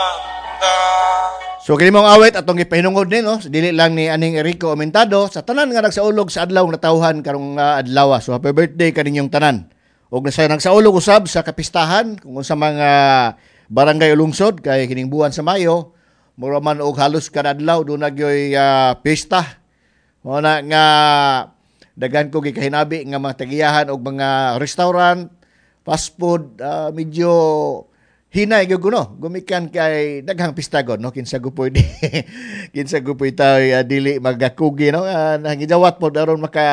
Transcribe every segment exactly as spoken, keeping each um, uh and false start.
So kini mong awit atong gipahinungod ni no, dili lang ni aning Erico Aumentado sa tanan nga nagsaulog sa adlaw nga tawhan karong uh, adlaw. So happy birthday kaninyong tanan. Og nasa nagsaulog usab sa kapistahan kung sa mga barangay o lungsod kay kining buwan sa Mayo, mura man og halos kada adlaw do nagyoy uh, pista. Mo na nga daghan ko gikahinabi nga mga tagiyahan og mga restaurant, fast food, uh, medyo hinay gyud kuno gumikan kay daghang pista god no kinsa gupoy di kinsa gupoy tayo uh, dili magakugi no uh, nangidawat pod aron maka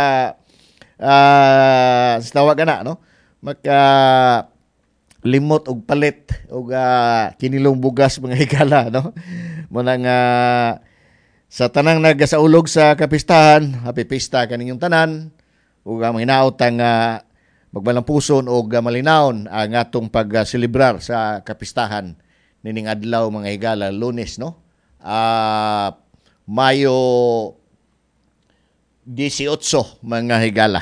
uh, sa tawag ana no maka limot og palit og uh, kinilong bugas mga higala no mo nang uh, sa tanang nagasaulog sa kapistahan happy pista kaninyong tanan ug uh, mahinaot ang uh, magbalampuson o malinawon ang atong pag-celebrar sa kapistahan nining adlaw mga higala Lunes no uh, Mayo eighteen mga higala.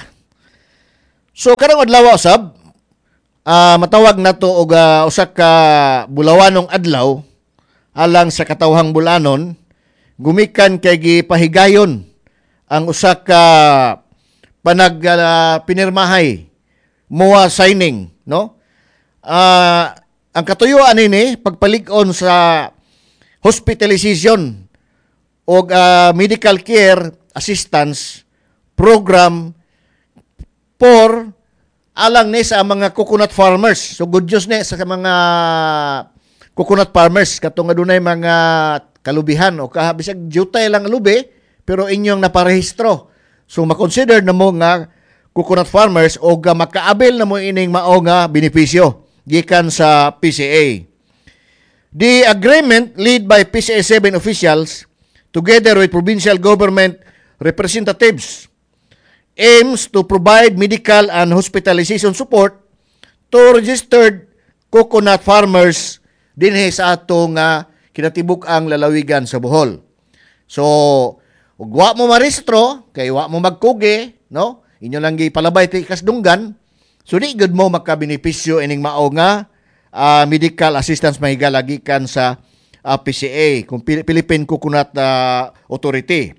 So karong adlaw usab uh, matawag nato og uh, usa ka bulawanong adlaw alang sa katawhang bulanon gumikan kay gipahigayon ang usa ka panag uh, pinirmahay moa signing no uh, ang katuyuan ini pagpalig-on sa hospitalization o uh, medical care assistance program for alang ni sa mga coconut farmers. So good news ni sa mga coconut farmers katong adunay mga kalubihan o kahabisag jutay lang lubi pero inyong naparehistro. So makonsider na mo nga coconut farmers o makaabel na mo ining mao nga benepisyo gikan sa P C A. The agreement led by P C A seven officials together with provincial government representatives aims to provide medical and hospitalization support to registered coconut farmers dinhi sa atong uh, kinatibuk-ang lalawigan sa Bohol. So, ug wa mo marehistro kay wa mo magkugi, no? Inyo lang gipalabay ti kasdunggan, so di gud mo makabenepisyo ining mao nga uh, medical assistance mahigala gikan sa uh, P C A, kung Philippine Coconut uh, Authority.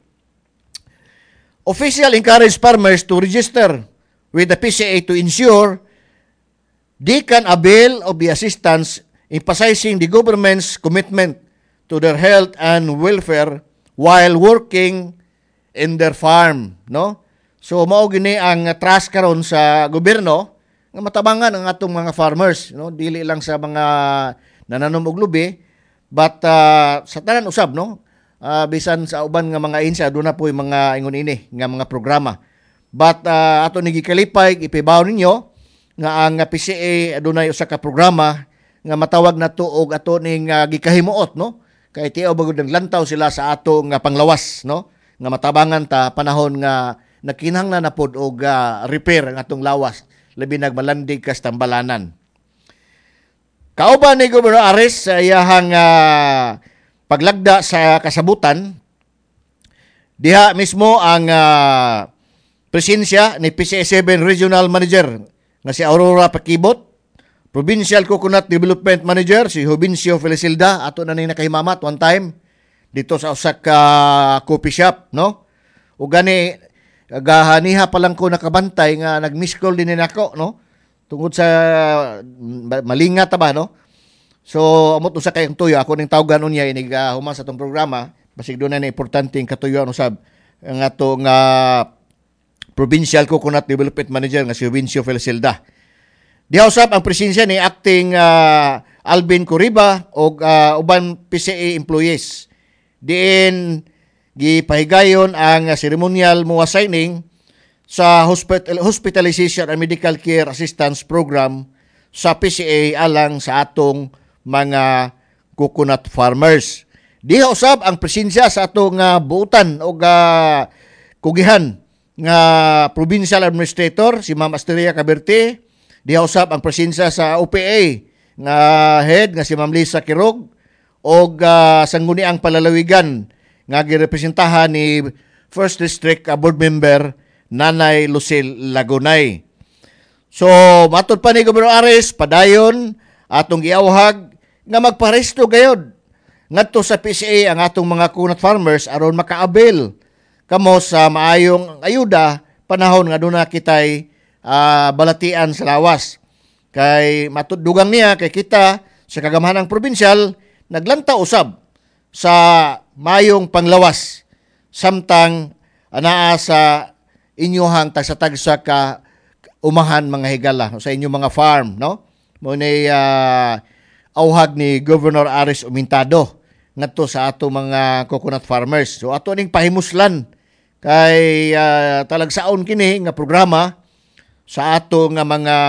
Official encourage farmers to register with the P C A to ensure they can avail of the assistance, emphasizing the government's commitment to their health and welfare while working in their farm, no? So mao gini ang trust karon sa gobyerno nga matabangan ang atong mga farmers, no? Dili lang sa mga nananom og lubi but uh, sa tanan usab, no? Uh, bisan sa uban nga mga insya do na po yung mga ingon ini nga mga programa. But uh, ato ni gikalipay ipibaw ninyo nga ang P C A adunay usa ka programa nga matawag nato og ato ning uh, gikahimuot, no? Kay tiaw bagud naglantaw sila sa ato nga panglawas, no? Nga matabangan ta panahon nga nakinahanglan na pod og uh, repair ang atong lawas labi nagmalandig kas tambalanan. Kauban ni Gobernador Ares sa iyahang uh, paglagda sa kasabutan, diha mismo ang uh, presensya ni P C A seven Regional Manager nga si Aurora Pakibot, Provincial Coconut Development Manager si Jovencio Felicilda, ato na ning nakahimamat one time dito sa usa ka coffee shop, no? Ug gani gahaniha pa lang ko nakabantay nga nag-miss call din nako, no? Tungod sa malingat ba, no? So amot usa kay tuyo ako ning tawgan unya inig uh, human sa tong programa basig do na na importante ang katuyuan usab ang ato nga Provincial Coconut Development Manager nga si Jovencio Felicilda. Diha usab ang presensya ni acting uh, Alvin Coriba og uh, uban P C A employees. Diin gipahigayon ang ceremonial mo signing sa hospital, Hospitalization and Medical Care Assistance Program sa P C A alang sa atong mga coconut farmers. Diha usab ang presensya sa atong uh, buutan o uh, kugihan nga Provincial Administrator si Ma'am Asteria Caberte. Diha usab ang presensya sa O P A nga head nga si Ma'am Lisa Kirog o uh, sangguniang palalawigan nga girepresentahan ni First District uh, Board Member Nanay Lucille Lagunay. So, matod pa ni Gobernador Ares, padayon, atong giawhag nga magparesto gayod ngadto sa P C A ang atong mga coconut farmers aron makaabil kamo sa maayong ayuda panahon nga doon na kitay uh, balatian sa lawas. Kay matudugang niya kay kita sa kagamhanang probinsyal naglanta usab sa mayong panglawas samtang anaa sa inyohang tagsa-tagsa ka umahan mga higala sa inyong mga farm, no? Mo ni uh, auhag ni Governor Aris Umintado ngadto sa ato mga coconut farmers. So ato ning pahimuslan kay uh, talagsaon kini nga programa sa ato nga mga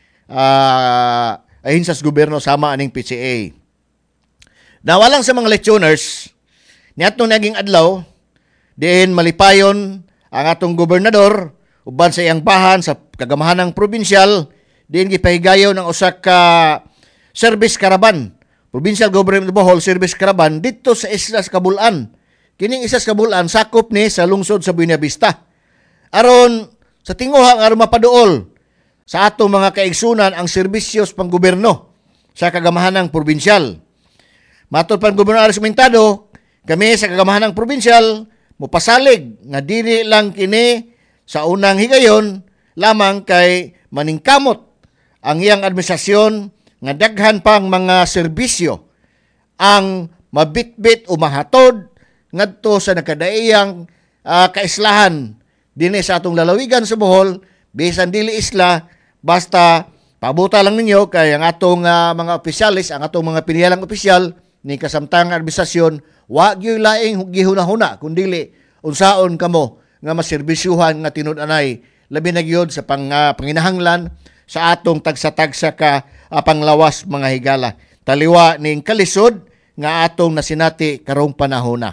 uh, ahinsas gobyerno sama aning P C A. Nawalang sa mga lechoners, niadtong naging adlaw, diin malipayon ang atong gobernador uban sa iyang bahan sa kagamahanang probinsyal, diin gipahigayon ng usa ka service caravan, Provincial Government of Bohol Service Caravan dito sa Islas Kabulan. Kining Islas Kabulan sakop ni sa lungsod sa Buena Vista. Aron sa tinguha nga aron mapaduol sa atong mga kaigsunan ang serbisyos panggobyerno sa kagamahanang probinsyal. Matod pa Gobernador Aris Umintado, kami sa kagamahanang probinsyal mopasalig nga dili lang kini sa unang higayon lamang kay maningkamot ang iyang administrasyon nga daghan pang mga serbisyo ang mabitbit o mahatod ngadto sa nakadaiyang uh, kaislahan dinhi sa atong lalawigan sa Bohol, bisan dili isla, basta pabuta lang ninyo kay ang atong uh, mga opisyalis, ang atong mga pinihalang opisyal ni kasamtang administrasyon wa gyud laing gihuna-huna kundili unsaon kamo nga maserbisyuhan nga tinud-anay labi na gyud sa pang, uh, panginahanglan sa atong tagsa-tagsa ka uh, panglawas mga higala. Taliwa ning kalisod nga atong nasinati karong panahona.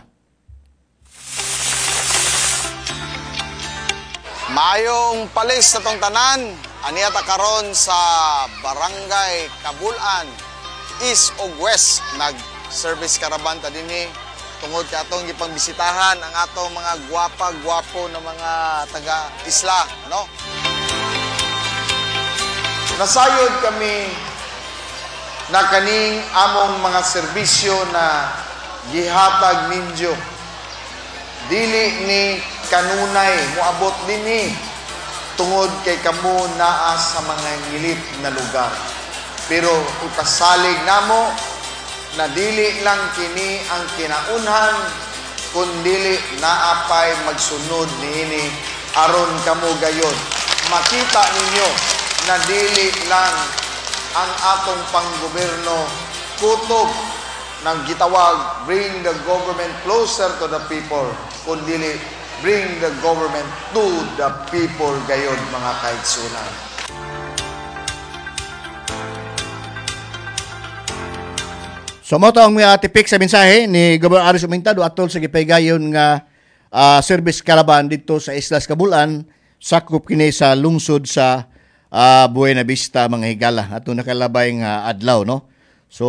Mayong palis sa tong tanan, aniata karon sa Barangay Kabulan, East ug West, nag-service caravan ta dinhi tungod ka atong gipangbisitahan ang atong mga gwapa-gwapo na mga taga-isla, no? Nasayod kami na kaning among mga serbisyo na gihatag ninyo. Dili ni kanunay moabot dinhi tungod kay kamo naa sa mga ngilip na lugar. Pero utasalig namo na dili lang kini ang kinaunhan kundili naapay magsunod niini aron kamo gayon makita ninyo na dili lang ang atong panggobyerno kutob ng gitawag bring the government closer to the people, kundili bring the government to the people gayon mga kaigsunan. So mo to ang uh, tipik sa mensahe ni Gobernador Aris Umintado atol sa gipaygayon nga uh, service caravan dito sa Islas Kabulan, sakop kini sa lungsod sa uh, Buena Vista mga higala. Ato nakalabay nga adlaw, no? So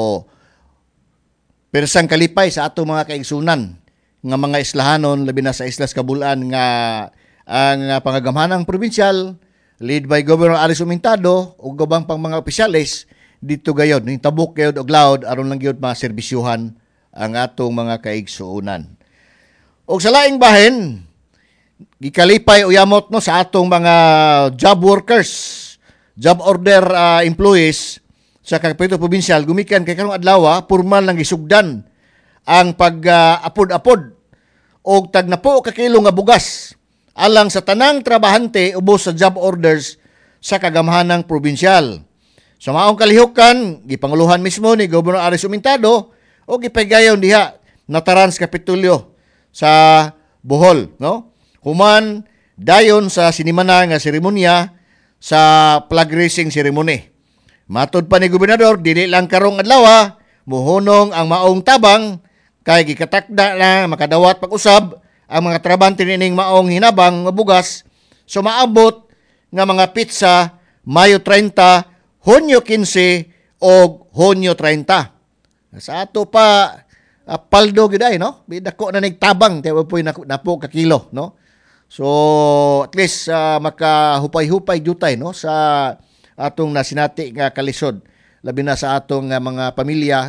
persang kalipay sa ato mga kaigsunan nga mga islahanon labi na sa Islas Kabulan nga ang uh, pangagamhanang probinsyal lead by Governor Aris Umintado ug ubang pang mga opisyalis dito gayod ning tabok gayod og laod aron lang gyud maserbisyuhan ang atong mga kaigsuonan. Og sa laing bahin gikalipay uyamot no sa atong mga job workers, job order uh, employees sa Kapito Provincial gumikan kay karong adlaw pormal lang gisugdan ang pag-apod-apod uh, og tag na po ka kilo nga bugas alang sa tanang trabahante ubos sa job orders sa kagamhanang probinsyal. Sa maong kalihukan, gipanguluhan mismo ni Gobernador Aris Umintado o gipaygayon diha na Trans Kapitolyo sa Bohol, no? Human dayon sa sinimana nga seremonya sa flag raising ceremony. Matod pa ni Gobernador, dili lang karong adlaw muhunong ang maong tabang kay gikatakda na makadawat pag-usab ang mga trabante nining maong hinabang nga bugas so maabot nga mga pizza Mayo treinta, Hunyo kinse o Hunyo treinta. Sa ato pa uh, paldo giday, no? Bidako na nagtabang tayo po napo ka kilo, no? So at least uh, makahupay-hupay jutay, no, sa atong nasinati nga kalisod labi na sa atong uh, mga pamilya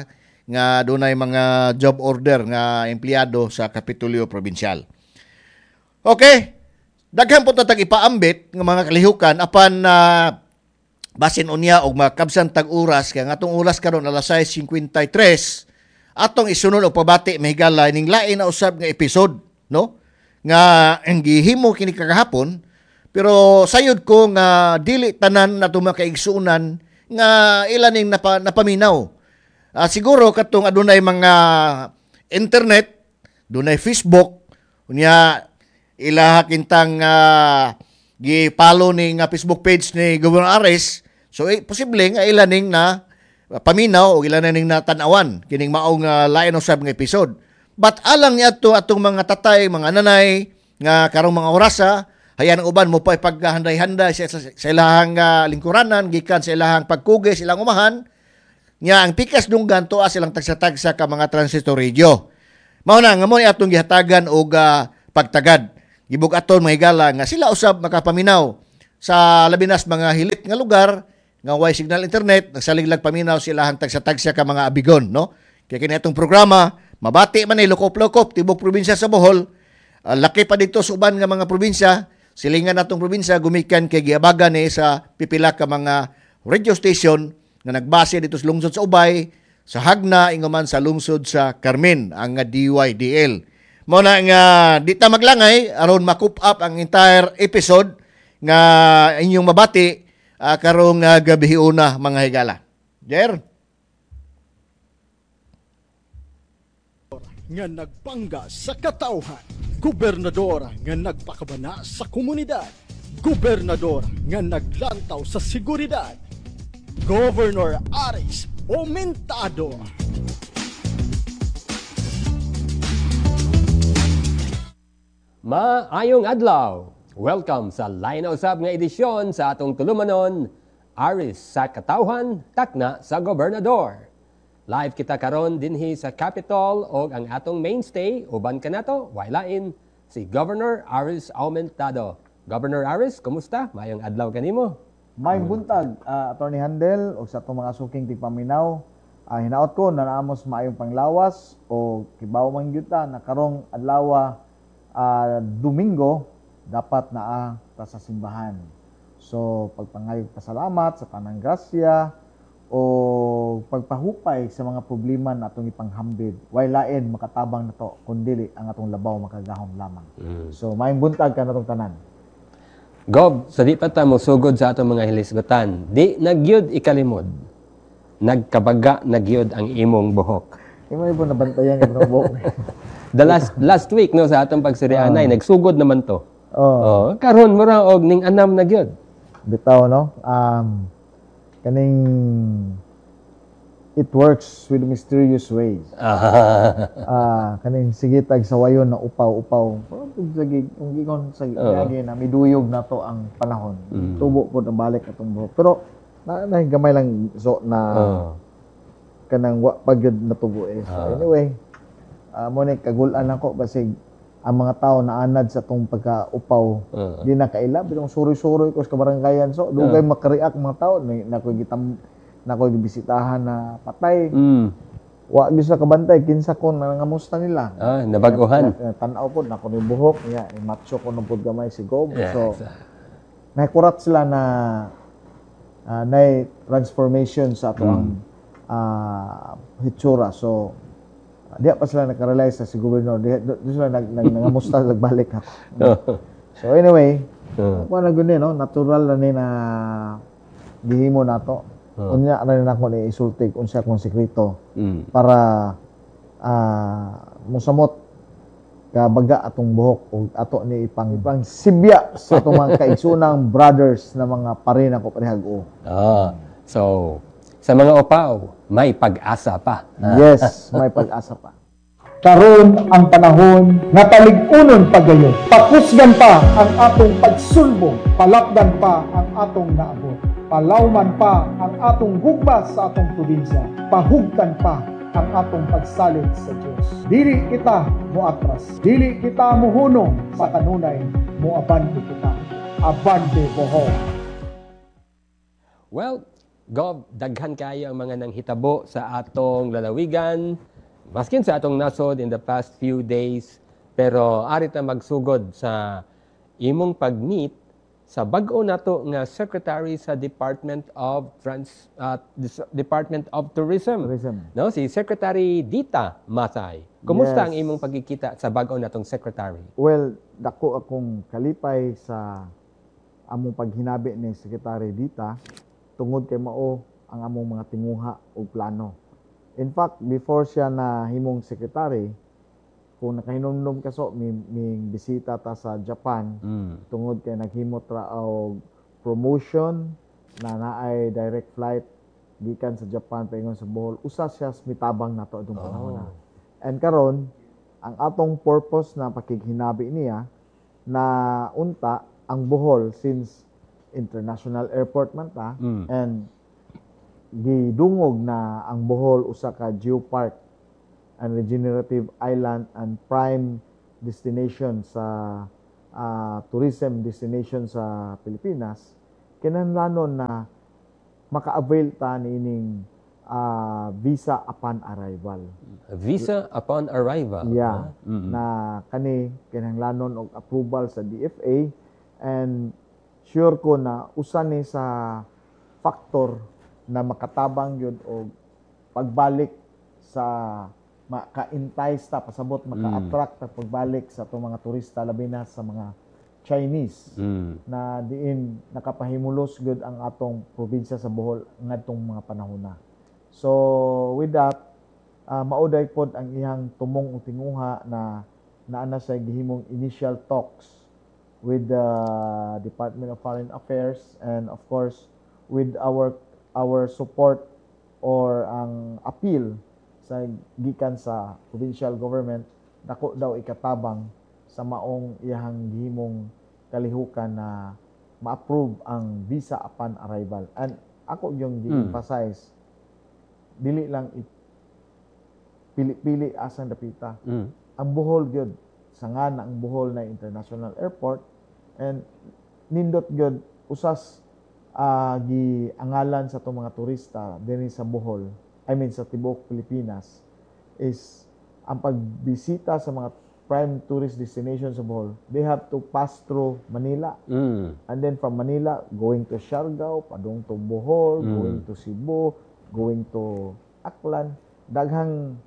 nga dunay mga job order nga empleyado sa Kapitolyo Provincial. Okay, daghan po tatag ipaambit nga mga kalihukan apan na uh, basin unya og makabsan tag oras kay nga atong oras karon alas sais fifty-three atong isunod og pabati mahigala ning lain na usab nga episode, no? Nga ang gihimo kini kagahapon, pero sayod ko nga dili tanan nato makaigsuunan nga ilan ning napa, napaminaw. Uh, siguro katong adunay mga internet, dunay Facebook, unya ilaha kintang uh, gi-follow ni nga Facebook page ni Governor Aris. So eh, posible nga ilan ning na paminaw o ilan na ning natanawan kining maong uh, lain usab nga episode. But alang niya to atong mga tatay, mga nanay nga karong mga orasa, hayan ang uban mo pa paghanday-handay sa, sa, sa ilahang uh, lingkuranan gikan sa ilahang pagkugay silang umahan nya ang pikas dunggan tuwa silang tagsa-tagsa ka mga transistor radio. Mao na nga mo ni atong gihatagan og uh, pagtagad. Gibug-aton mga higala nga sila usab makapaminaw sa labinas mga hilit nga lugar nga way signal internet, nagsaliglag paminaw sila hantag sa tagsa ka mga abigon, no? Kaya kini itong programa, mabati man ay lukop-lukop, tibok probinsya sa Bohol, uh, laki pa dito sa uban nga mga probinsya, silingan natong probinsya, gumikan kay giabagan ni sa pipila ka mga radio station na nagbase dito sa lungsod sa Ubay, sa Hagna, inguman sa lungsod sa Carmen, ang D Y D L. Muna nga, di ta maglangay, aron makup up ang entire episode nga inyong mabati, Uh, karong uh, gabi una mga higala. Jer? Nga nagpangga sa katawhan, gobernador nga nagpakabana sa komunidad, gobernador nga naglantaw sa seguridad, Governor Aris Aumentado. Maayong adlaw. Welcome sa Lain na Usab nga edisyon sa atong tulumanon, Aris sa Katawhan, takna sa Gobernador. Live kita karon dinhi sa Capitol og ang atong mainstay uban kanato waylain si Governor Aris Aumentado. Governor Aris, kumusta? Mayong adlaw kanimo. Mayong buntag, uh, Attorney Handel og sa atong mga suking tigpaminaw. Uh, hinaot ko na naamos maayong panglawas o kibaw man gyud ta na karong adlaw uh, Domingo dapat naa ta sa simbahan. So, pagpangayog pasalamat sa tanang grasya o pagpahupay sa mga problema na atong ipanghambid. Way lain makatabang na to, kundili ang atong labaw makagahom lamang. Mm. So, maayong buntag ka na itong tanan. Gob, sa di pa ta mo sugod sa atong mga hilisgutan, di nagyud ikalimod. Nagkabaga nagyud ang imong buhok. Imo ibo nabantayan ang buhok. The last last week no sa atong pagsirianay, uh, nagsugod naman to. Oh. oh, karon mo ra og ning anam na gyud. Bitaw no. Um kaning it works with mysterious ways. Ah, uh, kaning sigitag sa wayon na upaw-upaw. Sige, kung gigon sa gagi na miduyog na to ang panahon. Mm. Tubo po na balik atong buhok. Pero na, na gamay lang so na uh. kanang wa pagyud natubo eh. So, uh. anyway, uh, mo ni kagulan ako basig ang mga tao na anad sa tong pagka-upaw, uh, di na kailab, itong suroy-suroy ko sa kabaranggayan. So, dugay uh, makareact mga tao, na ko'y gitam, na ko'y bisitahan na patay. Mm. Wa gis na kabantay, kinsa ko na nangamusta nila. Ah, nabaguhan. Na, na, tanaw po, na ko ni buhok, niya, macho ko nung gamay si Gob. Yeah, so, nakurat sila na uh, na transformation sa atong mm. uh, hitsura. So, di pa sila nakarealize sa si Gobernador. Di, di sila nag, nag, nangamusta nagbalik ako. So anyway, uh. ako na guni, no? Natural na ni na gihimo na to. Uh. Unya na rin ako ni isultig unsa akong sekreto mm. para uh, musamot kabaga atong buhok o ato ni ipang ipang sibya sa itong mga kaigsunang brothers na mga parin ako parehag-o. Ah, so sa mga upaw, may pag-asa pa. Yes, may pag-asa pa. Karon ang panahon nga talig-unon pagayon. Pakusgan pa ang atong pagsulbong, palakdan pa ang atong naabot. Palawman pa ang atong hugmas sa atong probinsya. Pahugtan pa ang atong pagsalig sa Diyos. Dili kita moatras, dili kita mohunong sa kanunay, moabante kita. Abante Bohol. Well, Gov, daghan kayo ang mga nanghitabo sa atong lalawigan, maskin sa atong nasod in the past few days, pero arit na magsugod sa imong pag-meet sa bag-o nato nga Secretary sa Department of Trans uh, Dis- Department of Tourism. Tourism. No, si Secretary Dita Matay. Kumusta Yes. ang imong pagkikita sa bag-o natong Secretary? Well, dako akong kalipay sa among paghinabi ni Secretary Dita tungod kay mao ang among mga tinguha o plano. In fact, before siya na himong secretary, kung nakahinumdum kaso may, may bisita ta sa Japan Mm. tungod kay naghimot ra og promotion na naay direct flight gikan sa Japan paingon sa Bohol. Usa siya mitabang nato adtong panahon na. And karon ang atong purpose na pakighinabi niya na unta ang Bohol since international airport man ta Mm. and gidungog na ang Bohol usa ka geopark and regenerative island and prime destination sa ah, tourism destination sa Pilipinas, kinahanglanon na maka-avail ta niining ah, visa upon arrival. Visa upon arrival. Yeah. Ah, mm. Na kani kinahanglanon og approval sa D F A and sure ko na usa ni sa factor na makatabang yun og pagbalik sa maka-entice ta pasabot maka-attract ta pagbalik sa atong mga turista labi na sa mga Chinese Mm. na diin nakapahimulos gud ang atong probinsya sa Bohol ngadtong mga panahon na. So with that, uh, mauday pod ang iyang tumong ug tinguha na naana sa gihimong initial talks with the Department of Foreign Affairs and of course with our our support or ang appeal sa gikan sa provincial government dako daw ikatabang sa maong iyahang gihimong kalihukan na ma-approve ang visa upon arrival. And ako yung gi-emphasize dili lang i- pili-pili asang dapita. Mm. Ang Bohol gyud sa nga na ang Bohol na international airport and nindot gyud usas ah, giangalan sa itong mga turista dinhi sa Bohol, I mean sa tibuok Pilipinas, is ang pagbisita sa mga prime tourist destination sa Bohol, they have to pass through Manila. Mm. And then from Manila, going to Siargao, padung to Bohol, going to Cebu, going to Aklan, daghang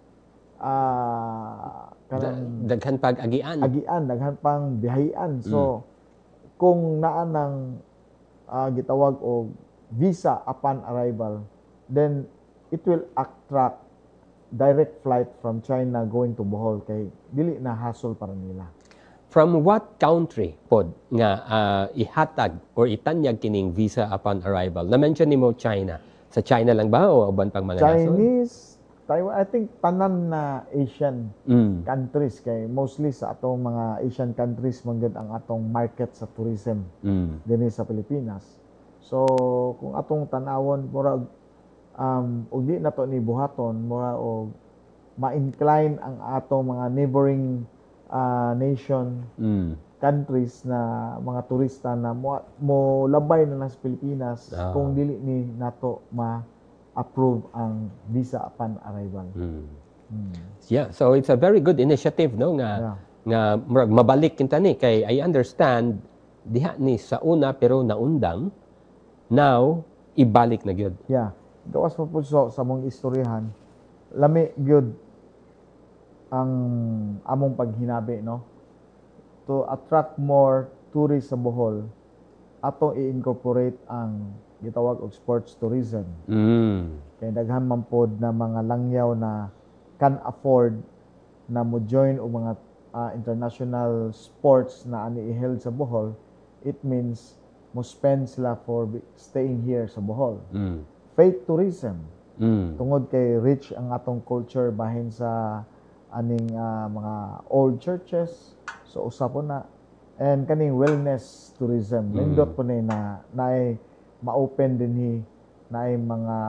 ah kanang Da- daghan pag-agian. agian, daghan pang biyahian. So, kung naa ng ah, gitawag og visa upon arrival, then it will attract direct flight from China going to Bohol kay dili na hassle para nila. From what country pod nga ah, ihatag or itanyag kining visa upon arrival? Na-mention nimo China. Sa China lang ba o uban pang mga nasod? Chinese, Taiwan, I think tanan na Asian Mm. countries kay mostly sa atong mga Asian countries manggod ang atong market sa tourism Mm. dinhi sa Pilipinas. So kung atong tanawon mura um ug di na to ni buhaton mura og ma-incline ang atong mga neighboring ah, nation Mm. countries na mga turista na mo, mo labay na lang sa Pilipinas Ah. kung dili ni nato ma-approve ang visa upon arrival. Mm. Hmm. Yeah, so it's a very good initiative no nga Yeah. nga murag mabalik kinta ni kay I understand diha ni sa una pero naundang now ibalik na gyud. Yeah. Gawas pa po so, sa mong istoryahan, lami gyud ang among paghinabi, no? To attract more tourists sa Bohol, atong i-incorporate ang gitawag og sports tourism. Mm. Kay daghan man pod na mga langyaw na can afford na mo join og mga ah, international sports na ani i-held sa Bohol, it means mo spend sila for be- staying here sa Bohol. Mm. Faith tourism, Mm. tungod kay rich ang atong culture bahin sa aning ah, mga old churches, so usa po na, and kaning wellness tourism nindot po ni na naay ma-open dinhi naay mga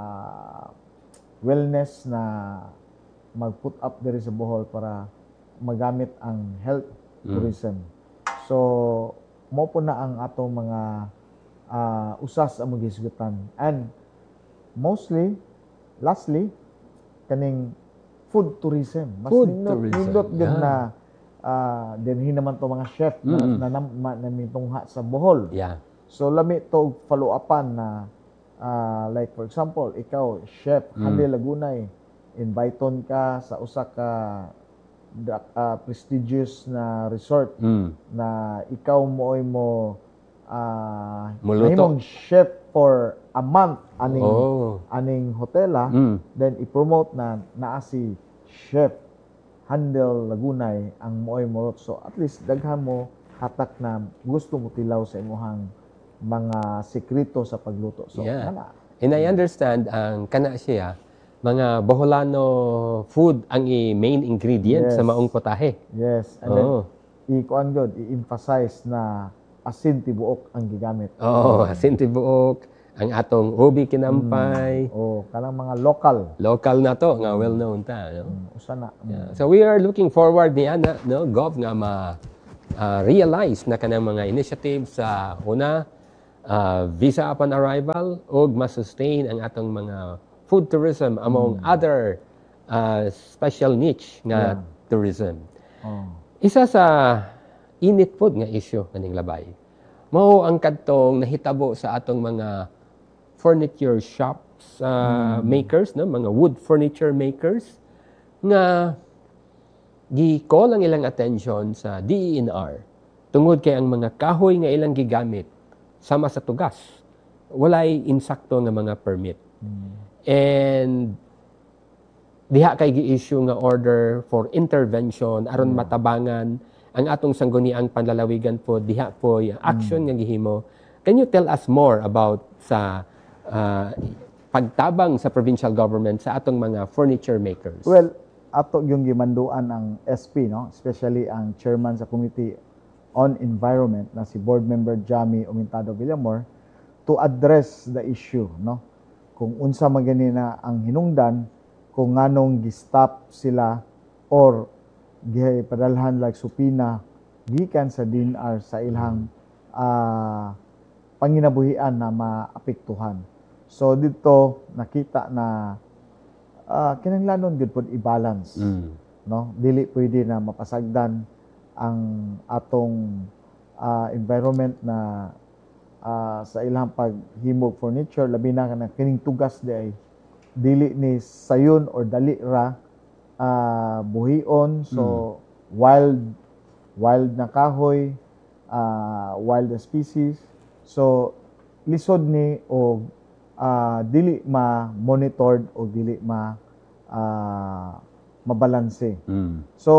wellness na mag-put up diri sa Bohol para magamit ang health tourism. So mo po na ang atong mga ah, usas ang magisgutan. And mostly, lastly, kaning food tourism. Mas Food nindot, tourism, nindot gud yeah. na ah dinhi naman to mga chef na, Mm-mm. na, na, na mitungha sa Bohol. Yeah. So lami to follow-upan na ah, like for example, ikaw chef Mm. Hande Lagunay, inviton ka sa usa ka da- ah, prestigious na resort Mm. na ikaw mooy mo ah Muluto. mahimong chef for a month aning Oh. aning hotela, Mm. then i-promote na naa si chef Handel Lagunay ang mooy mo. So at least daghan mo hatak na gusto mo tilaw sa imuhang mga sekreto sa pagluto. So Yeah. ana. And I understand ang kana siya mga Boholano food ang i-main ingredient Yes. sa maong potahe. Yes. And Oo. then i-kuan god, i-emphasize na asin tibuok ang gigamit. Oo, asin tibuok, ang atong ubi kinampay, O kanang mga local. local na to nga well known ta, no? Mm, Usa na. Mm. Yeah. So we are looking forward niya na no gov nga ma ah, realize na kanang mga initiatives sa una ah, visa upon arrival ug ma-sustain ang atong mga food tourism among other ah, special niche nga tourism. Oh. Isa sa init pod nga issue kaning labay. Mao ang kadtong nahitabo sa atong mga furniture shops uh, makers, no, mga wood furniture makers nga gi-call ang ilang attention sa D E N R tungod kay ang mga kahoy nga ilang gigamit sama sa tugas walay insakto nga mga permit. And diha kay gi-issue nga order for intervention aron matabangan ang atong sangguniang panlalawigan po diha po yung action nga gihimo. Can you tell us more about sa ah, pagtabang sa provincial government sa atong mga furniture makers? Well, ato yung gimanduan ang S P, no? Especially ang chairman sa Committee on Environment na si Board Member Jamie Umintado Villamor to address the issue, no? Kung unsa man gani na ang hinungdan, kung nganong gi-stop sila or gipadalhan like supina gikan sa D N R sa ilang ah, panginabuhian na maapektuhan. So dito nakita na uh, kinahanglanon gud pod i-balance, Mm. no? Dili pwede na mapasagdan ang atong ah, environment na ah, sa ilang paghimog furniture labi na kanang kining tugas di ay dili ni sayon or dali ra ah, buhion. So wild wild na kahoy, ah, wild na species. So lisod ni o ah, dili ma-monitored o dili ma ah, mabalanse. Mm. So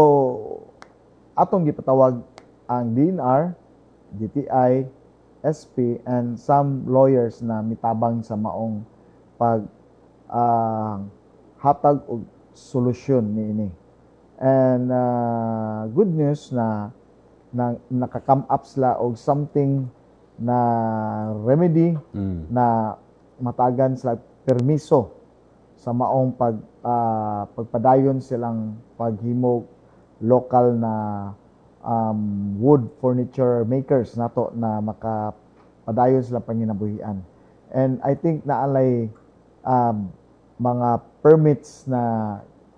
atong gipatawag ang D N R, D T I, S P and some lawyers na mitabang sa maong pag ah, hatag og solusyon niini. And ah, good news na, na naka-come up sila og something na remedy Mm. na matagan sila permiso sa maong pag ah, pagpadayon silang paghimog local na um, wood furniture makers nato na makapadayon sila panginabuhian. And I think naalay um, mga permits na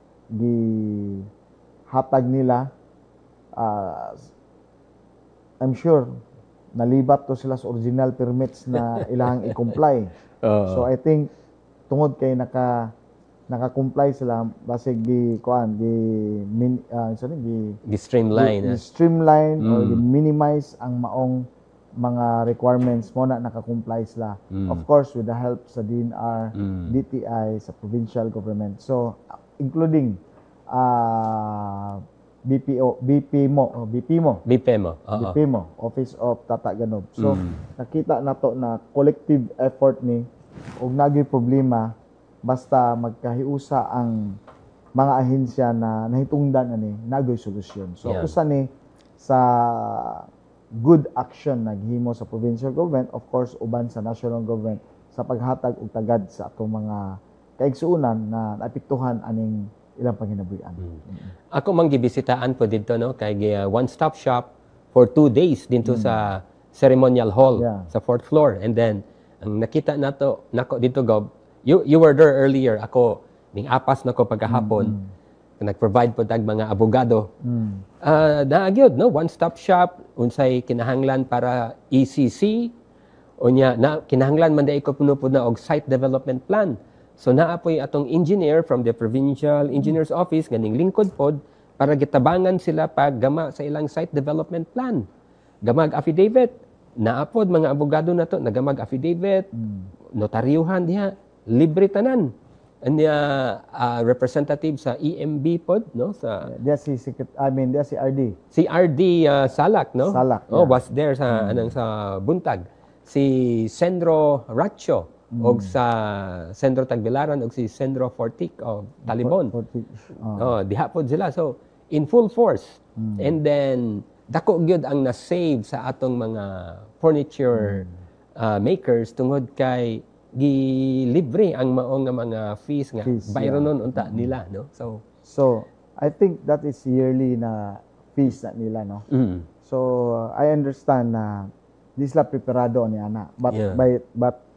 gihatag nila, ah, I'm sure nalibat to sila sa original permits na ilang i-comply. Oo. So I think tungod kay naka naka-comply sila basig gi kuan gi min uh, sorry gi Gi-streamline. gi- ah. streamline or Mm. gi-minimize ang maong mga requirements mo na naka-comply sila. Mm. Of course with the help sa D N R, Mm. D T I, sa provincial government. So uh, including uh, B P O, B P mo, oh, B P mo. B P M O. Oo. B P mo, Office of Tata Ganob. So, Mm. nakita na to na collective effort ni ug nagay problema basta magkahiusa ang mga ahensya na nahitungdan ani nagay solusyon. So, Yeah. usa ni sa good action naghimo sa provincial government, of course uban sa national government sa paghatag og tagad sa atong mga kaigsuonan na naapektuhan aning ilang panginabuhian. Ako mang gibisitaan po dito no kay gi- uh, one-stop shop for two days dito sa ceremonial hall Yeah. sa fourth floor, and then ang nakita nato nako dito gob you you were there earlier. Ako, ning apas na ko pagkahapon. Nag-provide po tag mga abogado. Mm. Uh, naagyod, no? One-stop shop, unsay kinahanglan para E C C, unya na kinahanglan man dai ko puno po na og site development plan. So naapoy atong engineer from the provincial engineer's office ganing lingkod pod para gitabangan sila pag gama sa ilang site development plan. Gamag affidavit, naapod mga abogado na to, nagamag affidavit, mm. notaryuhan diha, libre tanan. And uh, uh, representative sa E M B pod, no? Sa Dia si Secret, I mean, dia si R D. si R D uh, Salak, no? Salak, Oh, yeah. was there sa anang sa Buntag. Si Sendro Ratio og sa Sendro Tagbilaran og si Sendro Fortic of Talibon. Forty, oh. Oh, diha pod sila. So, in full force. And then dako gyud ang na-save sa atong mga furniture uh, makers tungod kay gi-libre ang maong nga mga fees nga Fees, bayro yeah. nun unta nila, no? So, So, I think that is yearly na fees na nila, no? mm, So, I understand na di sila preparado ni ana. But, Yeah. by, but